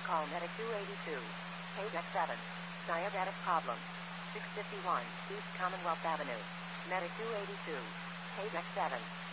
call Medic 282. Page X7. Diabetic problem. 651 East Commonwealth Avenue. Medic 282. Page X7.